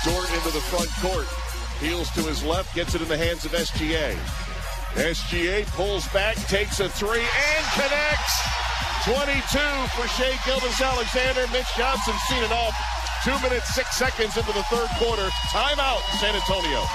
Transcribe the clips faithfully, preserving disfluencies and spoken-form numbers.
Dort into the front court. Heels to his left, gets it in the hands of S G A. S G A pulls back, takes a three, and connects. twenty-two for Shai Gilgeous-Alexander. Mitch Johnson seen it off. Two minutes, six seconds into the third quarter. Timeout, San Antonio.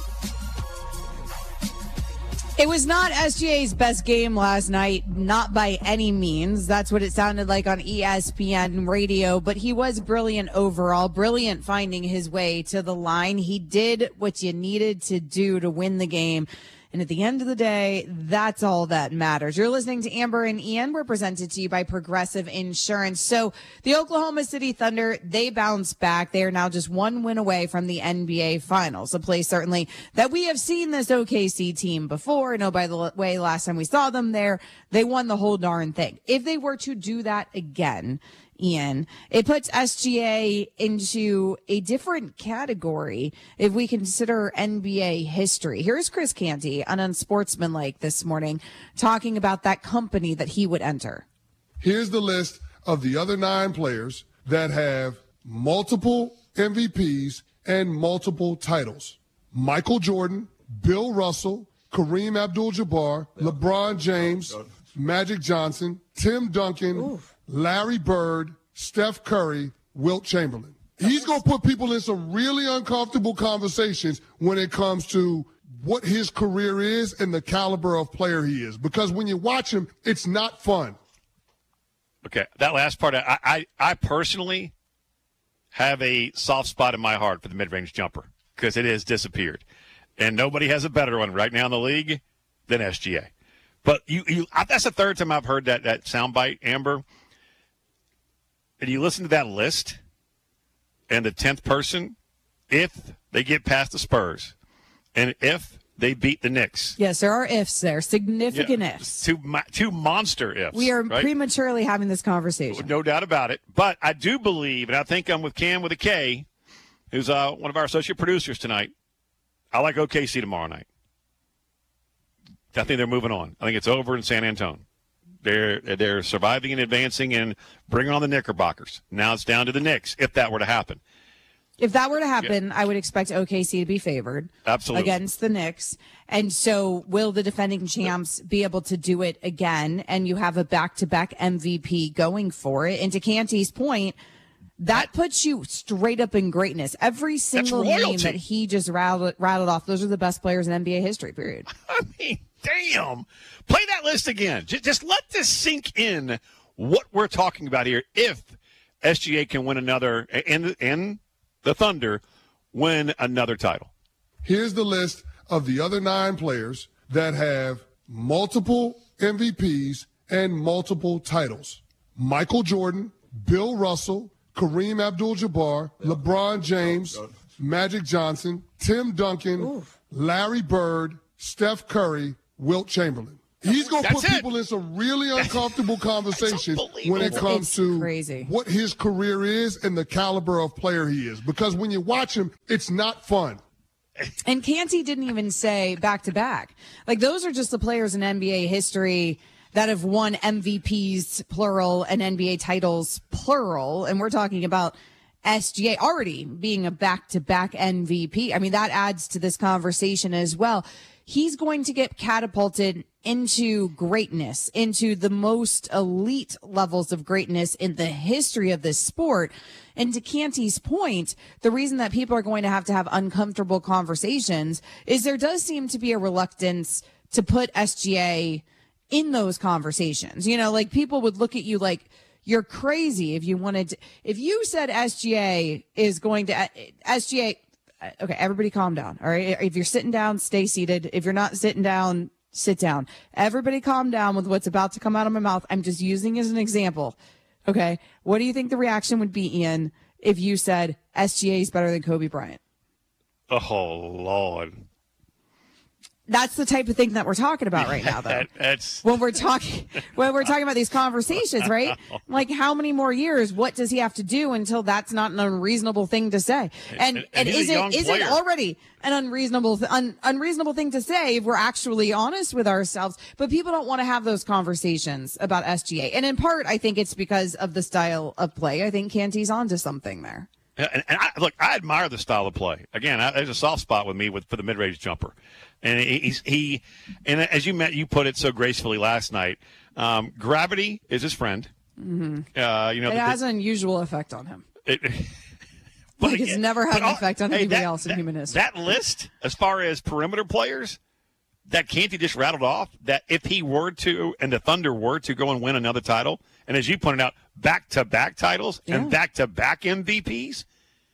It was not S G A's best game last night, not by any means. That's what it sounded like on E S P N radio, but he was brilliant overall, brilliant finding his way to the line. He did what you needed to do to win the game. And at the end of the day, that's all that matters. You're listening to Amber and Ian. We're presented to you by Progressive Insurance. So the Oklahoma City Thunder, they bounced back. They are now just one win away from the N B A Finals, a place certainly that we have seen this O K C team before. No, by the way, last time we saw them there, they won the whole darn thing. If they were to do that again, Ian, it puts S G A into a different category if we consider N B A history. Here's Chris Canty on Unsportsmanlike this morning talking about that company that he would enter. Here's the list of the other nine players that have multiple M V Ps and multiple titles. Michael Jordan, Bill Russell, Kareem Abdul-Jabbar, LeBron James, Magic Johnson, Tim Duncan, Oof. Larry Bird, Steph Curry, Wilt Chamberlain. He's going to put people in some really uncomfortable conversations when it comes to what his career is and the caliber of player he is. Because when you watch him, it's not fun. Okay, that last part, I, I, I personally have a soft spot in my heart for the mid-range jumper because it has disappeared. And nobody has a better one right now in the league than S G A. But you, you that's the third time I've heard that, that soundbite, Amber. And you listen to that list, and the tenth person, if they get past the Spurs, and if they beat the Knicks. Yes, there are ifs there, significant yeah, ifs. Two, two monster ifs. We are right? prematurely having this conversation. No doubt about it. But I do believe, and I think I'm with Cam with a K, who's uh, one of our associate producers tonight. I like O K C tomorrow night. I think they're moving on. I think it's over in San Antonio. They're they're surviving and advancing and bringing on the Knickerbockers. Now it's down to the Knicks, if that were to happen. If that were to happen, yeah. I would expect O K C to be favored Absolutely. against the Knicks. And so will the defending champs be able to do it again? And you have a back-to-back M V P going for it. And to Canty's point, that puts you straight up in greatness. Every single name that he just rattled, rattled off, those are the best players in N B A history, period. I mean, damn. Play that list again. Just, just let this sink in what we're talking about here. If S G A can win another, and, and the Thunder win another title. Here's the list of the other nine players that have multiple M V Ps and multiple titles. Michael Jordan, Bill Russell, Kareem Abdul-Jabbar, LeBron James, Magic Johnson, Tim Duncan, Oof. Larry Bird, Steph Curry, Wilt Chamberlain. He's going to put it. people in some really uncomfortable conversations when it comes it's to crazy. what his career is and the caliber of player he is. Because when you watch him, it's not fun. And Canty didn't even say back-to-back. Like, those are just the players in N B A history that have won M V Ps, plural, and N B A titles, plural. And we're talking about S G A already being a back-to-back M V P. I mean, that adds to this conversation as well. He's going to get catapulted into greatness, into the most elite levels of greatness in the history of this sport. And to Canty's point, the reason that people are going to have to have uncomfortable conversations is there does seem to be a reluctance to put S G A in those conversations. You know, like, people would look at you like you're crazy if you wanted to, if you said S G A is going to, S G A, okay, everybody calm down, all right? If you're sitting down, stay seated. If you're not sitting down, sit down. Everybody calm down with what's about to come out of my mouth. I'm just using as an example, okay? What do you think the reaction would be, Ian, if you said S G A is better than Kobe Bryant? Oh, Lord. That's the type of thing that we're talking about right now, though. that, that's when we're talking when we're talking about these conversations, right? Like, how many more years? What does he have to do until that's not an unreasonable thing to say? And and, and, and is it is it already an unreasonable un, unreasonable thing to say if we're actually honest with ourselves? But people don't want to have those conversations about S G A, and in part, I think it's because of the style of play. I think Canty's onto something there. And, and I, look, I admire the style of play. Again, I, there's a soft spot with me with for the mid-range jumper, and he's he, and as you met, you put it so gracefully last night. Um, gravity is his friend. Mm-hmm. Uh, you know, it the, has an unusual effect on him. It, but like it's never had an all, effect on hey, anybody that, else in that, human history. That list, as far as perimeter players, that Canty just rattled off, that if he were to, and the Thunder were to go and win another title, and as you pointed out, back-to-back titles yeah. and back-to-back M V Ps,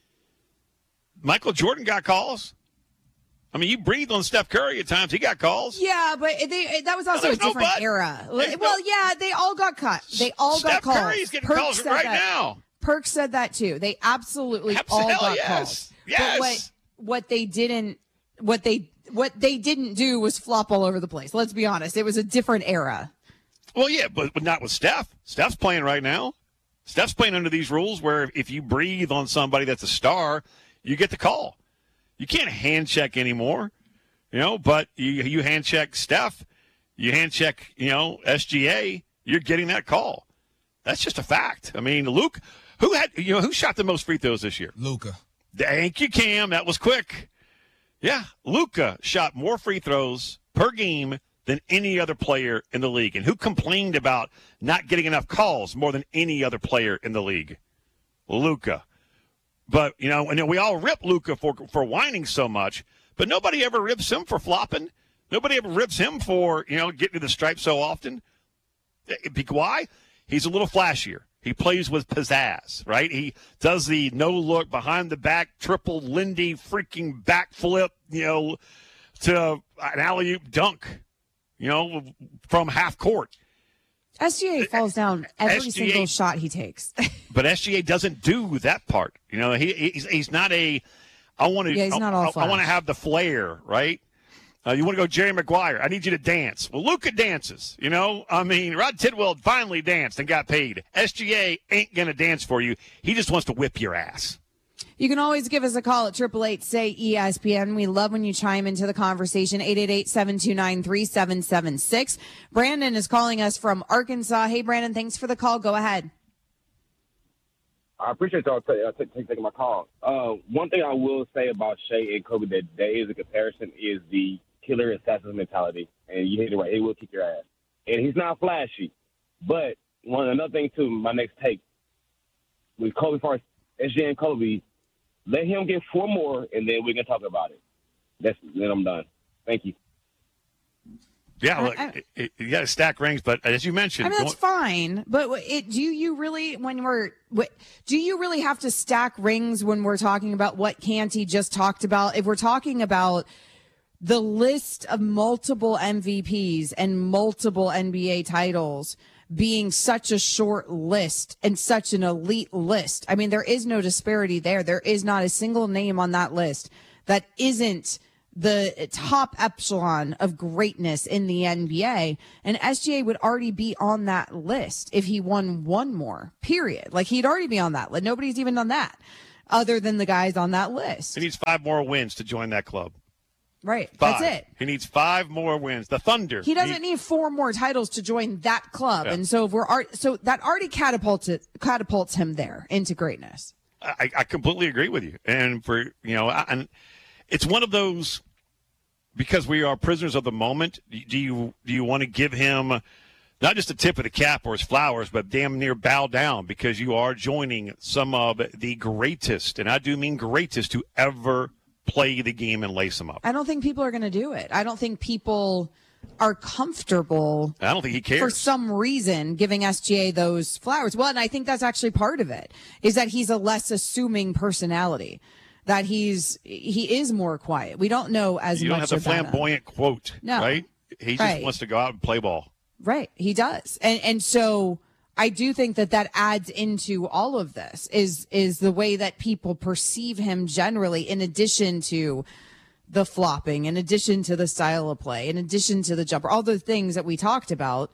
Michael Jordan got calls. I mean, you breathe on Steph Curry at times. He got calls. Yeah, but they, that was also no, a different no era. There's well, no, yeah, they all got cut. They all Steph got calls. Curry's getting Perk calls said right that. now. Perk said that too. They absolutely all Hell got yes. calls. Yes. But what what they didn't what they what they didn't do was flop all over the place. Let's be honest. It was a different era. Well, yeah, but, but not with Steph. Steph's playing right now. Steph's playing under these rules where if you breathe on somebody that's a star, you get the call. You can't hand check anymore, you know, but you, you hand check Steph, you hand check, you know, S G A, you're getting that call. That's just a fact. I mean, Luke, who had, you know, who shot the most free throws this year? Luka. Thank you, Cam. That was quick. Yeah, Luka shot more free throws per game than any other player in the league. And who complained about not getting enough calls more than any other player in the league? Luka. But, you know, and we all rip Luka for for whining so much, but nobody ever rips him for flopping. Nobody ever rips him for, you know, getting to the stripe so often. Why? He's a little flashier. He plays with pizzazz, right? He does the no-look, behind-the-back, triple Lindy freaking backflip, you know, to an alley-oop dunk, you know, from half court. S G A falls down every S G A, single shot he takes. But S G A doesn't do that part. You know, he he's, he's not a I want to yeah, he's not all I, I want to have the flair, right? Uh, you want to go Jerry Maguire. I need you to dance. Well, Luka dances, you know? I mean, Rod Tidwell finally danced and got paid. S G A ain't going to dance for you. He just wants to whip your ass. You can always give us a call at eight eight eight, S A Y, E S P N. We love when you chime into the conversation, eight eight eight, seven two nine, three seven seven six. Brandon is calling us from Arkansas. Hey, Brandon, thanks for the call. Go ahead. I appreciate y'all t- t- t- taking my call. Uh, one thing I will say about Shea and Kobe that there is a comparison is the killer assassin mentality. And you hit it right. It will kick your ass. And he's not flashy. But one another thing, too, my next take, with Kobe, as far as S G A and Kobe, let him get four more, and then we can talk about it. That's then I'm done. Thank you. Yeah, I, look, I, it, you got to stack rings, but as you mentioned, I mean, that's going, fine. But it, do you really, when we're, what, do you really have to stack rings when we're talking about what Canty just talked about? If we're talking about the list of multiple M V Ps and multiple N B A titles being such a short list and such an elite list. I mean, there is no disparity there. There is not a single name on that list that isn't the top echelon of greatness in the N B A. And S G A would already be on that list if he won one more, period. Like, he'd already be on that list. Nobody's even done that other than the guys on that list. he needs five more wins to join that club. Right. Five. That's it. He needs five more wins. The Thunder. He doesn't need, need four more titles to join that club. Yeah. And so if we're art, so that already catapulted catapults him there into greatness. I, I completely agree with you. And for, you know, and it's one of those, because we are prisoners of the moment, do you do you want to give him not just a tip of the cap or his flowers, but damn near bow down, because you are joining some of the greatest, and I do mean greatest, to ever play the game and lace them up. I don't think people are going to do it. I don't think people are comfortable. I don't think he cares. For some reason, giving S G A those flowers. Well, and I think that's actually part of it, is that he's a less assuming personality, that he's he is more quiet. We don't know as much. You don't have the about him. flamboyant quote, No. right? He just Right. wants to go out and play ball. Right, he does, and and so I do think that that adds into all of this is is the way that people perceive him generally, in addition to the flopping, in addition to the style of play, in addition to the jumper, all the things that we talked about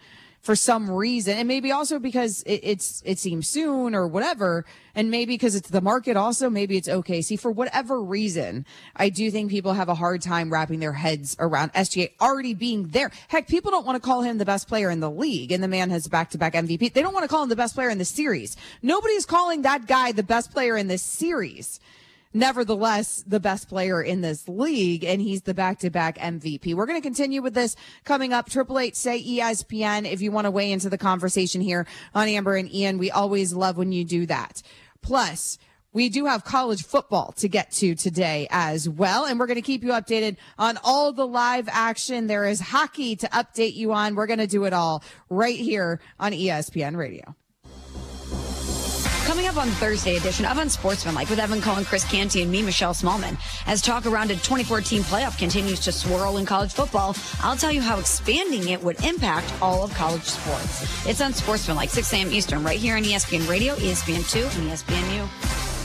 for some reason, and maybe also because it, it's it seems soon or whatever, and maybe because it's the market also, maybe it's O K C. For whatever reason, I do think people have a hard time wrapping their heads around S G A already being there. Heck, people don't want to call him the best player in the league, and the man has back-to-back M V P. They don't want to call him the best player in the series. Nobody's calling that guy the best player in this series. Nevertheless, the best player in this league, and he's the back-to-back M V P. We're going to continue with this coming up. Triple Eight say E S P N if you want to weigh into the conversation here on Amber and Ian. We always love when you do that. Plus, we do have college football to get to today as well, and we're going to keep you updated on all the live action. There is hockey to update you on. We're going to do it all right here on E S P N Radio. Coming up on the Thursday edition of Unsportsmanlike with Evan Cohen, Chris Canty, and me, Michelle Smallman. As talk around a twenty fourteen playoff continues to swirl in college football, I'll tell you how expanding it would impact all of college sports. It's Unsportsmanlike, six a.m. Eastern, right here on E S P N Radio, E S P N two, and E S P N U.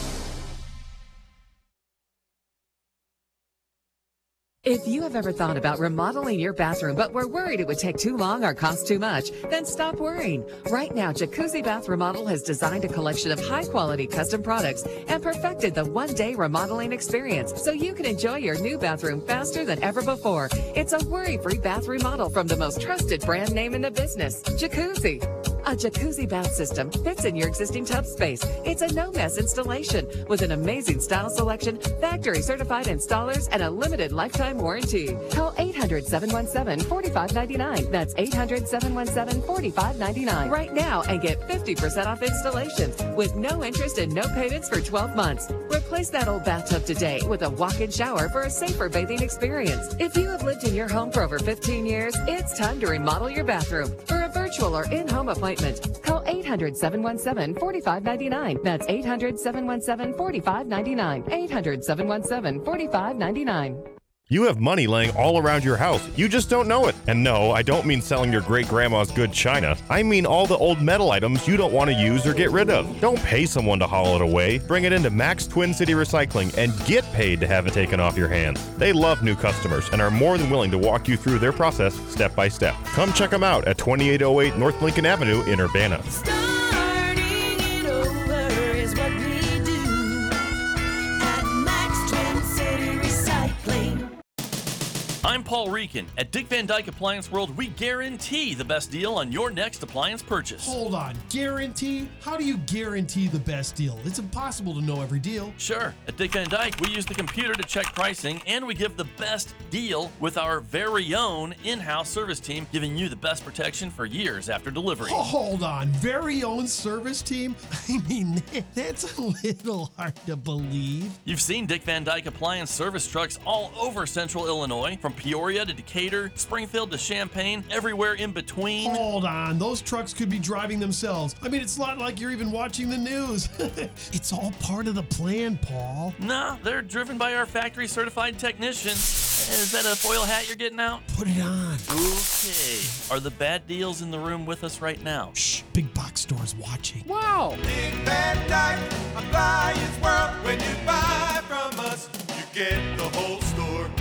If you have ever thought about remodeling your bathroom but were worried it would take too long or cost too much, then stop worrying. Right now, Jacuzzi Bath Remodel has designed a collection of high-quality custom products and perfected the one-day remodeling experience so you can enjoy your new bathroom faster than ever before. It's a worry-free bath remodel from the most trusted brand name in the business, Jacuzzi. A jacuzzi bath system fits in your existing tub space. It's a no-mess installation with an amazing style selection, factory-certified installers, and a limited lifetime warranty. Call eight hundred, seven one seven, four five nine nine. That's eight hundred, seven one seven, four five nine nine right now and get fifty percent off installations with no interest and no payments for twelve months. Replace that old bathtub today with a walk-in shower for a safer bathing experience. If you have lived in your home for over fifteen years, it's time to remodel your bathroom. For a virtual or in-home appointment, call eight hundred, seven one seven, four five nine nine. That's eight hundred, seven one seven, four five nine nine. eight hundred, seven one seven, four five nine nine. You have money laying all around your house. You just don't know it. And no, I don't mean selling your great-grandma's good china. I mean all the old metal items you don't want to use or get rid of. Don't pay someone to haul it away. Bring it into Max Twin City Recycling and get paid to have it taken off your hands. They love new customers and are more than willing to walk you through their process step by step. Come check them out at twenty-eight oh eight North Lincoln Avenue in Urbana. I'm Paul Reekin. At Dick Van Dyke Appliance World, we guarantee the best deal on your next appliance purchase. Hold on, guarantee? How do you guarantee the best deal? It's impossible to know every deal. Sure. At Dick Van Dyke, we use the computer to check pricing, and we give the best deal with our very own in-house service team, giving you the best protection for years after delivery. Oh, hold on, very own service team? I mean, that's a little hard to believe. You've seen Dick Van Dyke Appliance service trucks all over Central Illinois, from Peoria to Decatur, Springfield to Champaign, everywhere in between. Hold on, those trucks could be driving themselves. I mean, it's not like you're even watching the news. It's all part of the plan, Paul. Nah, they're driven by our factory certified technicians. Is that a foil hat you're getting out? Put it on. Okay. Are the bad deals in the room with us right now? Shh, big box store's watching. Wow. Big Van Dyke Appliance World. When you buy from us, you get the whole store.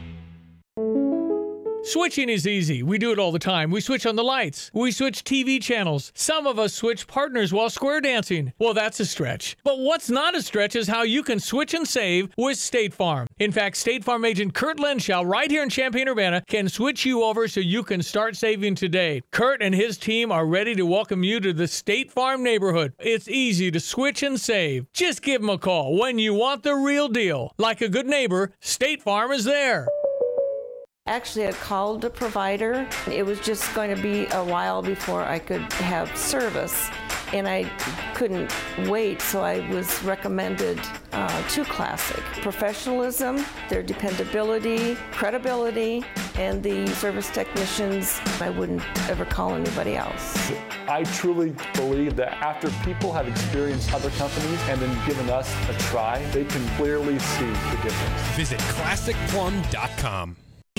Switching is easy. We do it all the time. We switch on the lights. We switch T V channels. Some of us switch partners while square dancing. Well, that's a stretch. But what's not a stretch is how you can switch and save with State Farm. In fact, State Farm agent Kurt Lenschow right here in Champaign-Urbana can switch you over so you can start saving today. Kurt and his team are ready to welcome you to the State Farm neighborhood. It's easy to switch and save. Just give them a call when you want the real deal. Like a good neighbor, State Farm is there. Actually, I called a provider. It was just going to be a while before I could have service, and I couldn't wait, so I was recommended uh, to Classic. Professionalism, their dependability, credibility, and the service technicians, I wouldn't ever call anybody else. I truly believe that after people have experienced other companies and then given us a try, they can clearly see the difference. Visit classic plum dot com.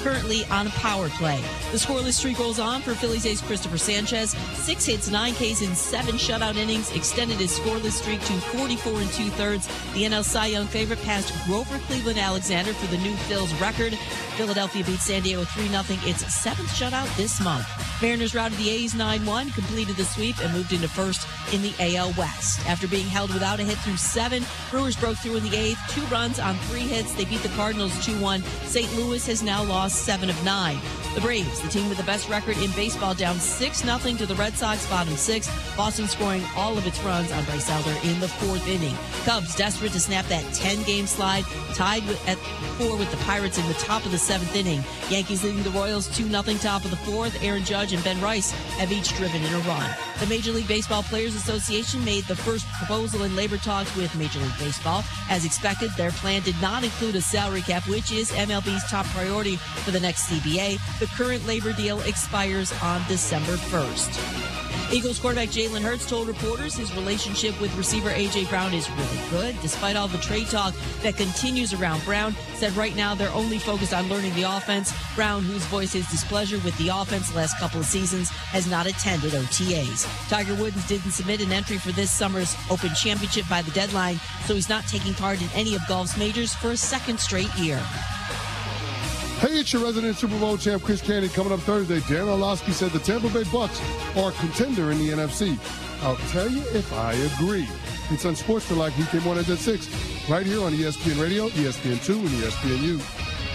currently on a power play. The scoreless streak rolls on for Phillies ace Christopher Sanchez. Six hits, nine Ks in seven shutout innings, extended his scoreless streak to forty-four and two-thirds. The N L Cy Young favorite passed Grover Cleveland Alexander for the new Phil's record. Philadelphia beat San Diego three nothing, its seventh shutout this month. Mariners routed the A's nine one, completed the sweep, and moved into first in the A L West. After being held without a hit through seven, Brewers broke through in the eighth, two runs on three hits. They beat the Cardinals two one. Saint Louis has now lost seven of nine. The Braves, the team with the best record in baseball, down six nothing to the Red Sox, bottom six. Boston scoring all of its runs on Bryce Elder in the fourth inning. Cubs desperate to snap that ten-game slide, tied with, at four with the Pirates in the top of the seventh inning. Yankees leading the Royals two nothing top of the fourth. Aaron Judge and Ben Rice have each driven in a run. The Major League Baseball Players Association made the first proposal in labor talks with Major League Baseball. As expected, their plan did not include a salary cap, which is M L B's top priority for the next C B A. The current labor deal expires on December first. Eagles quarterback Jalen Hurts told reporters his relationship with receiver A J. Brown is really good. Despite all the trade talk that continues around Brown, said right now they're only focused on learning the offense. Brown, who's voiced his displeasure with the offense the last couple of seasons, has not attended O T As. Tiger Woods didn't submit an entry for this summer's Open Championship by the deadline, so he's not taking part in any of golf's majors for a second straight year. Hey, it's your resident Super Bowl champ, Chris Canty. Coming up Thursday, Dan Orlovsky said the Tampa Bay Bucks are a contender in the N F C. I'll tell you if I agree. It's on Sportsmanlike weekend mornings at six, right here on E S P N Radio, E S P N two, and E S P N U.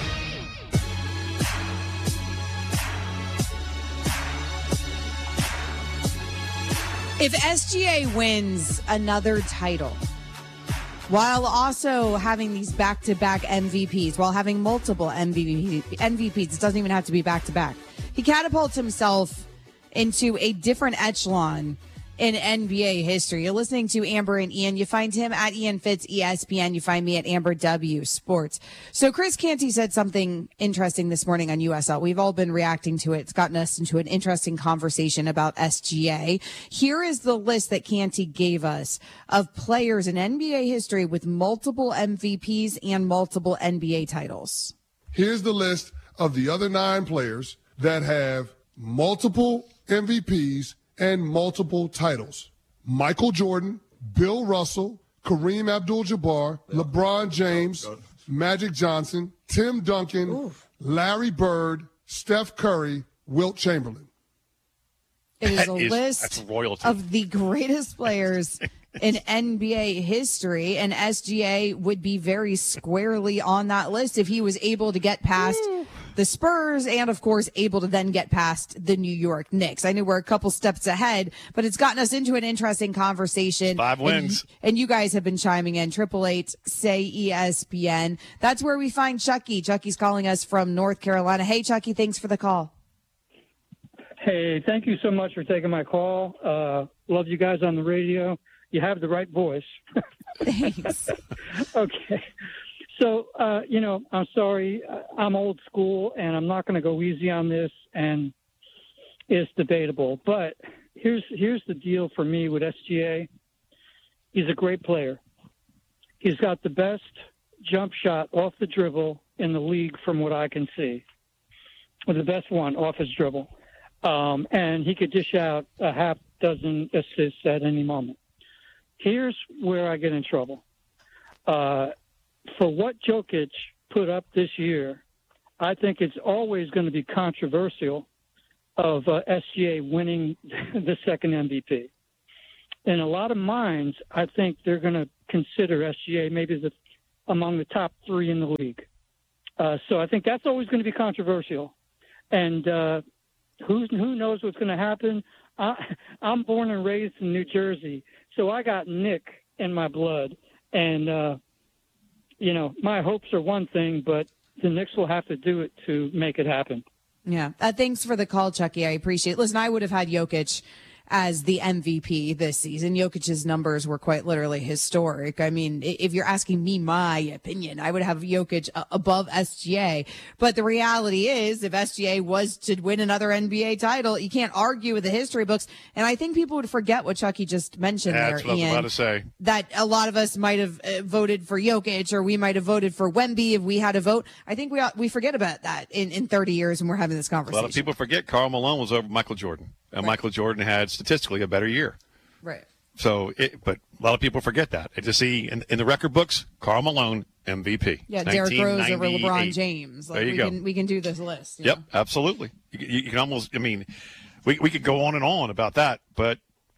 If S G A wins another title, while also having these back-to-back M V Ps, while having multiple M V Ps, it doesn't even have to be back-to-back. He catapults himself into a different echelon in N B A history. You're listening to Amber and Ian. You find him at Ian Fitz, E S P N. You find me at Amber W Sports. So Chris Canty said something interesting this morning on U S L. We've all been reacting to it. It's gotten us into an interesting conversation about S G A. Here is the list that Canty gave us of players in N B A history with multiple M V Ps and multiple N B A titles. Here's the list of the other nine players that have multiple M V Ps and multiple titles. Michael Jordan, Bill Russell, Kareem Abdul-Jabbar, LeBron James, Magic Johnson, Tim Duncan, Oof. Larry Bird, Steph Curry, Wilt Chamberlain. It is That a is- list that's royalty. of the greatest players in N B A history, and S G A would be very squarely on that list if he was able to get past the Spurs and, of course, able to then get past the New York Knicks. I know we're a couple steps ahead, but it's gotten us into an interesting conversation. Five wins. And, and you guys have been chiming in. Triple eight, say E S P N. That's where we find Chucky. Chucky's calling us from North Carolina. Hey, Chucky, thanks for the call. Hey, thank you so much for taking my call. Uh, love you guys on the radio. You have the right voice. Thanks. Okay. So, uh, you know, I'm sorry. I'm old school, and I'm not going to go easy on this, and it's debatable. But here's here's the deal for me with S G A. He's a great player. He's got the best jump shot off the dribble in the league from what I can see. Or the best one off his dribble. Um, and he could dish out a half dozen assists at any moment. Here's where I get in trouble. Uh, for what Jokic put up this year, I think it's always going to be controversial of uh, S G A winning the second M V P. In a lot of minds, I think they're going to consider S G A maybe the, among the top three in the league. Uh, so I think that's always going to be controversial. And uh, who who knows what's going to happen? I, I'm born and raised in New Jersey, so I got Nick in my blood. And, uh, you know, my hopes are one thing, but the Knicks will have to do it to make it happen. Yeah. Uh, thanks for the call, Chucky. I appreciate it. Listen, I would have had Jokic as the M V P this season. Jokic's numbers were quite literally historic. I mean, i- if you're asking me my opinion, I would have Jokic a- above S G A. But the reality is, if S G A was to win another N B A title, you can't argue with the history books. And I think people would forget what Chucky just mentioned That's there, what I was Ian. about to say. That a lot of us might have uh, voted for Jokic, or we might have voted for Wemby if we had a vote. I think we ought, we forget about that in, in thirty years when we're having this A conversation. lot of people forget Karl Malone was over Michael Jordan, and Michael Jordan had statistically a better year. Right. So, it, but a lot of people forget that. And to see in, in the record books, Karl Malone M V P. Yeah, Derrick Rose over LeBron James. Like, there you we go. Can, we can do this list. you Yep, know? absolutely. You, you, you can almost, I mean, we we could go on and on about that, but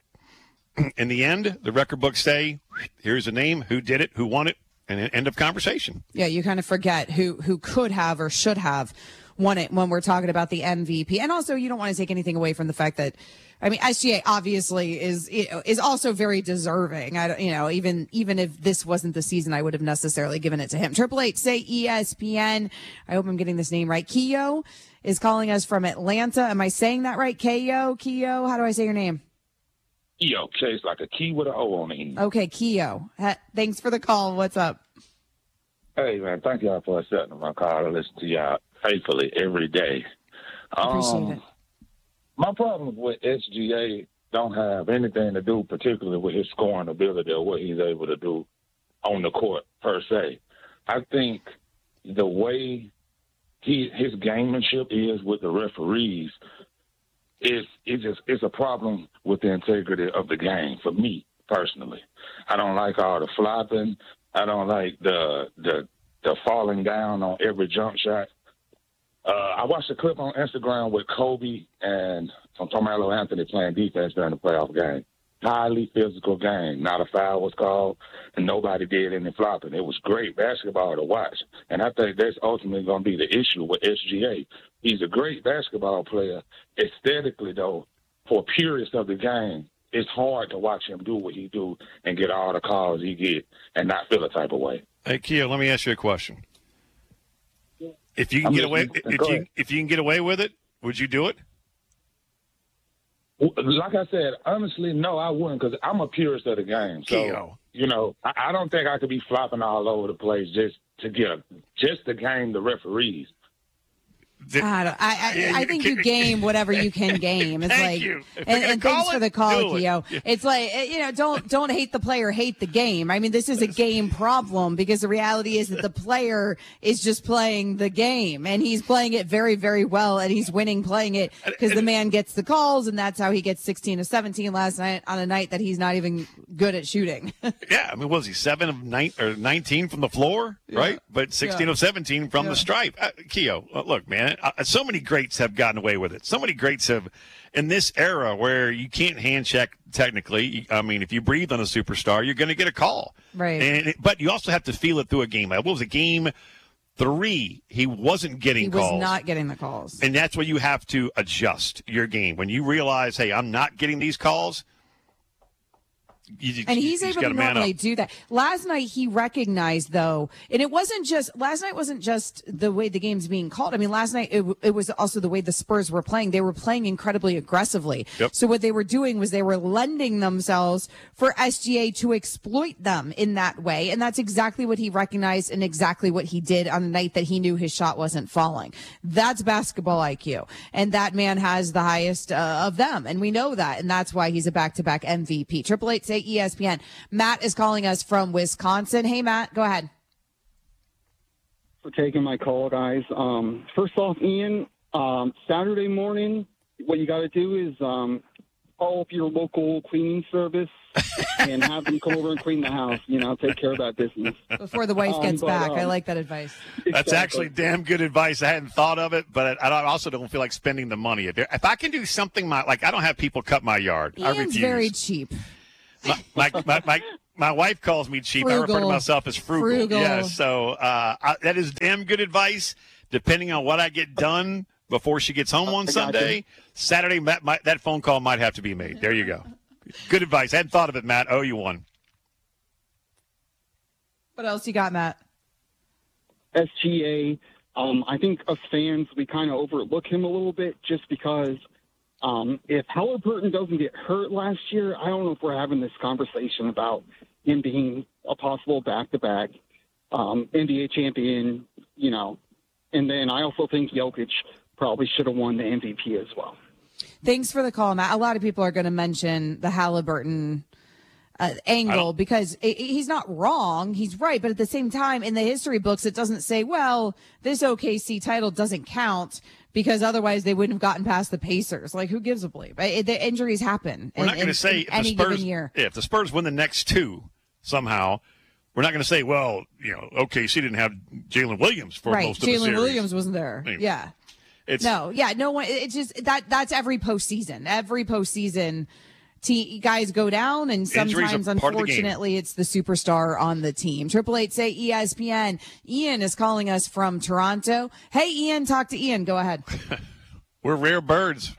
in the end, the record books say, here's a name, who did it, who won it, and an end of conversation. Yeah, you kind of forget who who could have or should have won it when we're talking about the M V P. And also, you don't want to take anything away from the fact that, I mean, S G A obviously is you know, is also very deserving. I don't, you know, even even if this wasn't the season, I would have necessarily given it to him. Triple Eight, say E S P N. I hope I'm getting this name right. Keo is calling us from Atlanta. Am I saying that right? Keo, Keo. How do I say your name? Yo, Chase, like a key with an O on the end. Okay, Keo. Ha- Thanks for the call. What's up? Hey, man, thank y'all for accepting my call. I listen to y'all faithfully every day. Appreciate um, it. My problem with S G A don't have anything to do particularly with his scoring ability or what he's able to do on the court, per se. I think the way he his gamemanship is with the referees is it just it's a problem with the integrity of the game for me personally. I don't like all the flopping. I don't like the the the falling down on every jump shot. Uh, I watched a clip on Instagram with Kobe and Carmelo Anthony playing defense during the playoff game. Highly physical game. Not a foul was called, and nobody did any flopping. It was great basketball to watch. And I think that's ultimately going to be the issue with S G A. He's a great basketball player. Aesthetically, though, for purists of the game, it's hard to watch him do what he do and get all the calls he get and not feel a type of way. Hey, Keo, let me ask you a question. If you can I'm get away, listening. if Go you ahead. if you can get away with it, would you do it? Like I said, honestly, no, I wouldn't because I'm a purist of the game. So, Keo. you know, I, I don't think I could be flopping all over the place just to get a, just to game the referees. I, don't, I, I, I think you game whatever you can game. It's Thank like, you. If and, you're gonna and call thanks for it, the call, do it. Keo. Yeah. It's like, eh, you know, don't don't hate the player, hate the game. I mean, this is a game problem because the reality is that the player is just playing the game, and he's playing it very, very well, and he's winning playing it because the man gets the calls, and that's how he gets sixteen to seventeen last night on a night that he's not even good at shooting. Yeah, I mean, was he seven of nine or nineteen from the floor, right? But sixteen Yeah. of seventeen from Yeah. the stripe. Uh, Keo, uh, look, man, uh, so many greats have gotten away with it. So many greats have, in this era where you can't hand check technically. I mean, if you breathe on a superstar, you're going to get a call, Right. And it- but you also have to feel it through a game. Like, what was it, game three? He wasn't getting He was calls. not getting the calls. And that's where you have to adjust your game. When you realize, hey, I'm not getting these calls, you, And he's you able got to man up. normally do that. Last night he recognized though, and it wasn't just last night wasn't just the way the game's being called. I mean, last night it, w- it was also the way the Spurs were playing. They were playing incredibly aggressively. Yep. So what they were doing was they were lending themselves for S G A to exploit them in that way, and that's exactly what he recognized and exactly what he did on the night that he knew his shot wasn't falling. That's basketball I Q, and that man has the highest uh, of them, and we know that, and that's why he's a back-to-back M V P. Triple Eight say E S P N. Matt is calling us from Wisconsin. Hey, Matt, go ahead. For taking my call, guys. Um, first off, Ian, um, Saturday morning, what you got to do is um, call up your local cleaning service and have them come over and clean the house. You know, take care of that business. Before the wife Um, gets but, back. I um, like that advice. That's actually damn good advice. I hadn't thought of it, but I I also don't feel like spending the money. If if I can do something, my like I don't have people cut my yard. I Ian's refuse. very cheap. my, my, my, my, my wife calls me cheap. I refer to Frugal. myself as frugal. Frugal. Yeah, so uh, I, that is damn good advice. Depending on what I get done before she gets home on I got Sunday, you. Saturday, that, my, that phone call might have to be made. There you go. Good advice. I hadn't thought of it, Matt. Oh, you one. What else you got, Matt? S G A, um, I think us fans, we kind of overlook him a little bit just because Um, if Halliburton doesn't get hurt last year, I don't know if we're having this conversation about him being a possible back-to-back um, N B A champion, you know. And then I also think Jokic probably should have won the M V P as well. Thanks for the call, Matt. A lot of people are going to mention the Halliburton uh, angle because it, he's not wrong. He's right. But at the same time, in the history books, it doesn't say, well, this O K C title doesn't count because otherwise they wouldn't have gotten past the Pacers. Like, who gives a bleep? It, the injuries happen. We're in, not going to say in if the any Spurs, given year. yeah, if the Spurs win the next two somehow, we're not going to say, well, you know, O K C didn't have Jalen Williams for right. most of the Jalen series. Williams wasn't there. I mean, yeah. It's, no, yeah, no one. It's just that that's every postseason. Every postseason, te- guys go down, and sometimes, unfortunately, it's the superstar on the team. Triple eight say E S P N. Ian is calling us from Toronto. Hey, Ian, talk to Ian. Go ahead. We're rare birds.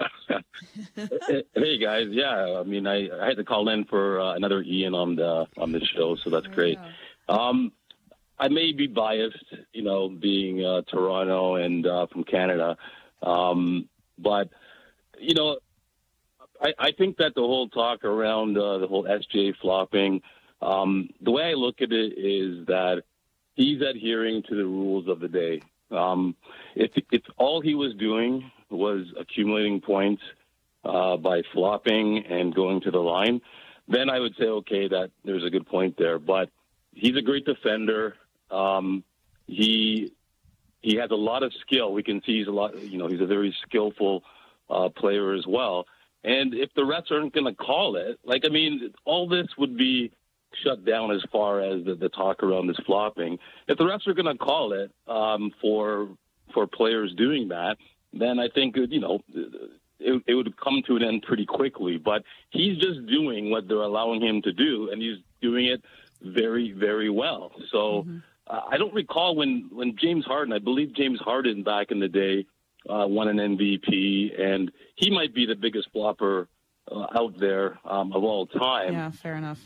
Hey guys, yeah. I mean, I, I had to call in for uh, another Ian on the on the show, so that's great. Um, I may be biased, you know, being uh, Toronto and uh, from Canada, um, but you know, I, I think that the whole talk around uh, the whole S G A flopping, um, the way I look at it is that he's adhering to the rules of the day. Um, if if all he was doing was accumulating points uh, by flopping and going to the line, then I would say, okay, that there's a good point there. But he's a great defender. Um, he he has a lot of skill. We can see he's a lot. You know, he's a very skillful uh, player as well. And if the refs aren't going to call it, like I mean, all this would be shut down as far as the, the talk around this flopping. If the refs are going to call it um, for for players doing that, then I think, you know, it, it would come to an end pretty quickly. But he's just doing what they're allowing him to do, and he's doing it very, very well. So mm-hmm. uh, I don't recall when, when James Harden, I believe James Harden back in the day uh, won an M V P, and he might be the biggest flopper uh, out there um, of all time. Yeah, fair enough.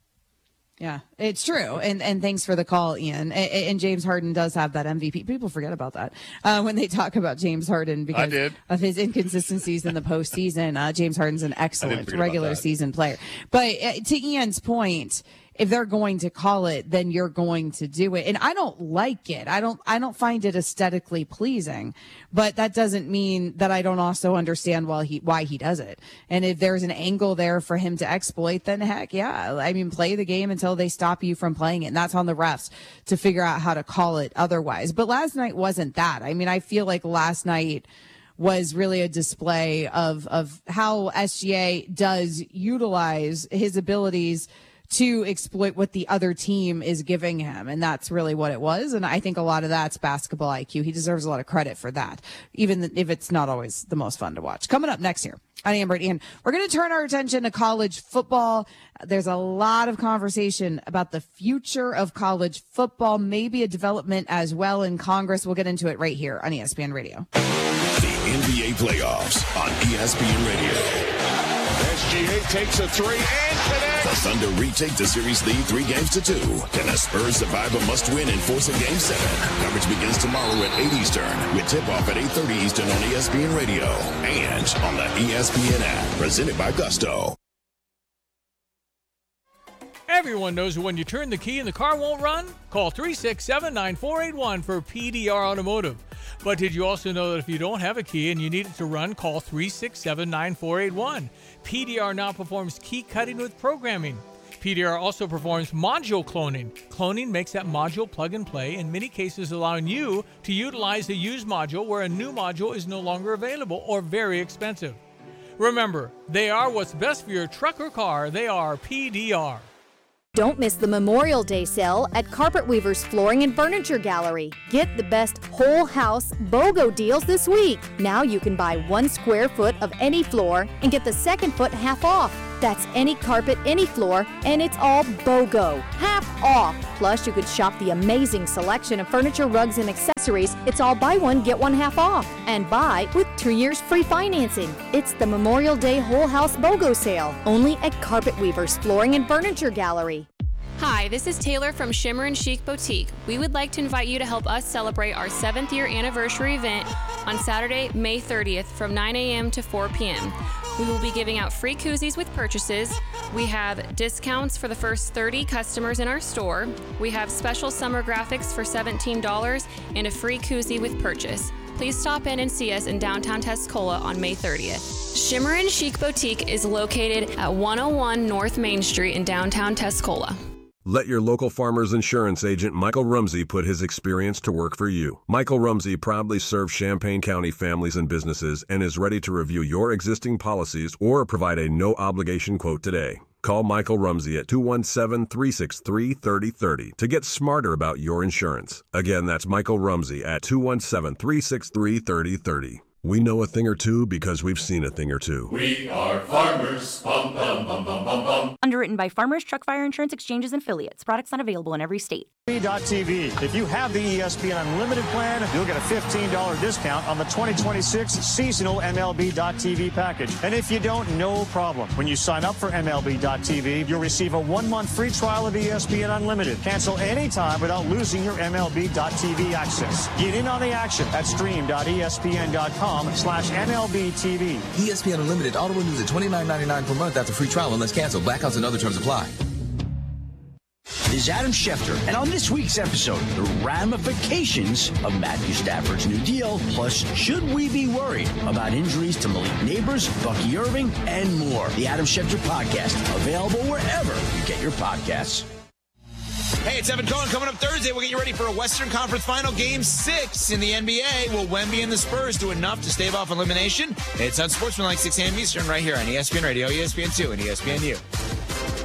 Yeah, it's true. And and thanks for the call, Ian. And, and James Harden does have that M V P. People forget about that uh, when they talk about James Harden because of his inconsistencies in the postseason. Uh, James Harden's an excellent regular season player. But uh, to Ian's point, if they're going to call it, then you're going to do it. And I don't like it. I don't I don't find it aesthetically pleasing. But that doesn't mean that I don't also understand why he why he does it. And if there's an angle there for him to exploit, then heck yeah. I mean, play the game until they stop you from playing it. And that's on the refs to figure out how to call it otherwise. But last night wasn't that. I mean, I feel like last night was really a display of of how S G A does utilize his abilities to exploit what the other team is giving him. And that's really what it was. And I think a lot of that's basketball I Q. He deserves a lot of credit for that, even if it's not always the most fun to watch. Coming up next here on Amber and Ian, we're going to turn our attention to college football. There's a lot of conversation about the future of college football, maybe a development as well in Congress. We'll get into it right here on E S P N Radio. The N B A playoffs on E S P N Radio. S G A takes a three and connects. The Thunder retake the series lead three games to two. Can the Spurs survive a must-win and force a game seven? Coverage begins tomorrow at eight Eastern with tip-off at eight thirty Eastern on E S P N Radio and on the E S P N app. Presented by Gusto. Everyone knows when you turn the key and the car won't run? Call three six seven, nine four eight one for P D R Automotive. But did you also know that if you don't have a key and you need it to run, call three six seven, nine four eight one. P D R now performs key cutting with programming. P D R also performs module cloning. Cloning makes that module plug and play, in many cases allowing you to utilize a used module where a new module is no longer available or very expensive. Remember, they are what's best for your truck or car. They are P D R. Don't miss the Memorial Day sale at Carpet Weaver's Flooring and Furniture Gallery. Get the best whole house BOGO deals this week. Now you can buy one square foot of any floor and get the second foot half off. That's any carpet, any floor, and it's all BOGO. Half off. Plus, you could shop the amazing selection of furniture, rugs, and accessories. It's all buy one, get one half off. And buy with two years free financing. It's the Memorial Day Whole House BOGO sale, only at Carpet Weaver's Flooring and Furniture Gallery. Hi, this is Taylor from Shimmer and Chic Boutique. We would like to invite you to help us celebrate our seventh year anniversary event on Saturday, May thirtieth from nine a.m. to four p.m. We will be giving out free koozies with purchases. We have discounts for the first thirty customers in our store. We have special summer graphics for seventeen dollars and a free koozie with purchase. Please stop in and see us in downtown Tuscola on May thirtieth. Shimmer and Chic Boutique is located at one oh one North Main Street in downtown Tuscola. Let your local Farmers Insurance agent Michael Rumsey put his experience to work for you. Michael Rumsey proudly serves Champaign County families and businesses and is ready to review your existing policies or provide a no-obligation quote today. Call Michael Rumsey at two one seven, three six three, three oh three oh to get smarter about your insurance. Again, that's Michael Rumsey at two one seven, three six three, three oh three oh. We know a thing or two because we've seen a thing or two. We are farmers. Bum, bum, bum, bum, bum, bum. Underwritten by Farmers Truck Fire Insurance Exchanges and Affiliates. Products not available in every state. T V. If you have the E S P N Unlimited plan, you'll get a fifteen dollars discount on the twenty twenty-six seasonal M L B dot T V package. And if you don't, no problem. When you sign up for M L B dot T V, you'll receive a one-month free trial of E S P N Unlimited. Cancel anytime without losing your M L B dot T V access. Get in on the action at stream dot E S P N dot com slash M L B T V. E S P N Unlimited auto renews at twenty-nine ninety-nine per month after free trial unless canceled. Blackouts and other terms apply. This is Adam Schefter, and on this week's episode, the ramifications of Matthew Stafford's new deal, plus should we be worried about injuries to Malik Neighbors, Bucky Irving, and more. The Adam Schefter Podcast, available wherever you get your podcasts. Hey, it's Evan Cohen. Coming up Thursday, we'll get you ready for a Western Conference Final Game six in the N B A. Will Wemby and the Spurs do enough to stave off elimination? It's on Sportsmanlike six a.m. Eastern right here on E S P N Radio, E S P N two, and E S P N U.